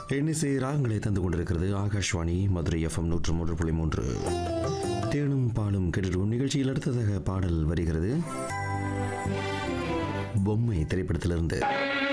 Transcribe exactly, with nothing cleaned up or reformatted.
எண்ணிசை ராகங்களை தந்து கொண்டிருக்கிறது ஆகாஷ்வாணி மதுரை எஃப்எம் நூற்று மூன்று புள்ளி மூன்று. தேனும் பாலும் கேட்டிருக்கும் நிகழ்ச்சியில் அடுத்ததாக பாடல் வருகிறது. பொம்மை திரைப்படத்திலிருந்து.